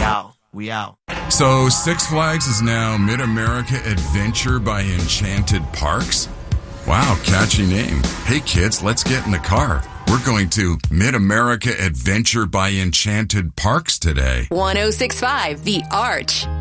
out. We out. So Six Flags is now Mid-America Adventure by Enchanted Parks? Wow, catchy name. Hey kids, let's get in the car. We're going to Mid-America Adventure by Enchanted Parks today. 106.5 The Arch.